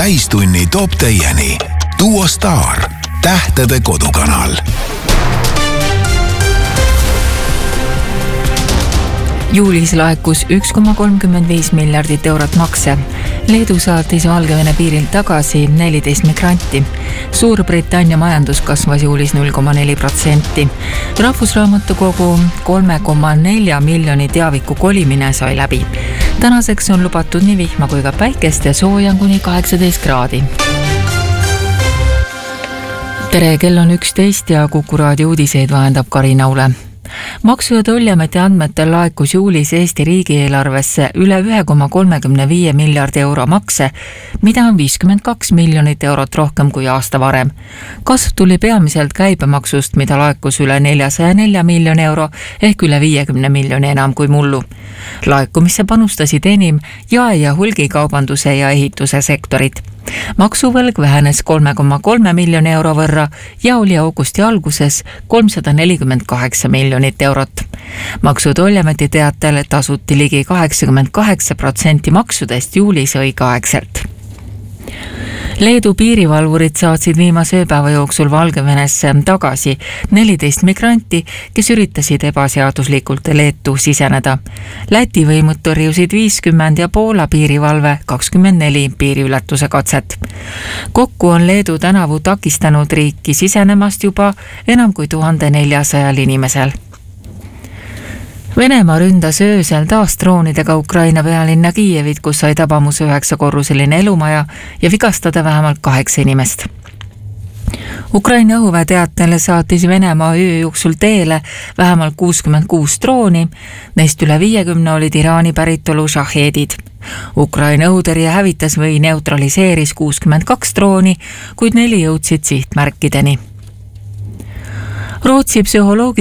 täistunni toob teieni Duo Star, tähtede kodukanal. Juulis laekus 1,35 miljardit eurot makse. Leedu saatis Valgevene piiril tagasi 14 migranti. Suurbritannia majandus kasvas juulis 0,4%. Rahvusraamatukogu 3,4 miljoni teaviku kolimine sai läbi. Tänaseks on lubatud nii vihma kui ka päikest ja sooja kuni 18 kraadi. Tere, kell on 11 ja Kuku Raadio uudiseid vahendab Karina Ule. Maksu- ja Tolliameti andmetel laekus juulis Eesti riigieelarvesse üle 1,35 miljardi euro makse, mida on 52 miljonit eurot rohkem kui aasta varem. Kasv tuli peamiselt käibemaksust, mida laekus üle 404 miljoni euro ehk üle 50 miljoni enam kui mullu. Laekumisse panustasid enim jae- ja hulgikaubanduse ja ehituse sektorid. Maksuvõlg vähenes 3,3 miljoni euro võrra ja oli augusti alguses 348 miljonit eurot. Maksu- ja Tolliameti teatel tasuti ligi 88% maksudest juulis õigeaegselt. Leedu piirivalvurid saatsid viimase ööpäeva jooksul Valgevenesse tagasi 14 migranti, kes üritasid ebaseaduslikult Leetu siseneda. Läti võimud tõrjusid 50 ja Poola piirivalve 24 piiriületuse katset. Kokku on Leedu tänavu takistanud riiki sisenemast juba enam kui 1400 inimesel. Venemaa ründas öösel taas droonidega Ukraina pealinna Kiievit, kus sai tabamuse 9-korruseline elumaja ja vigastada vähemalt 8 inimest. Ukraina õhuväe teatel saatis Venemaa öö jooksul teele vähemalt 66 drooni, neist üle 50 olid Iraani päritolu šahheedid. Ukraina õhutõrje hävitas või neutraliseeris 62 drooni, kuid 4 jõudsid sihtmärkideni. Rootsi psühholoogi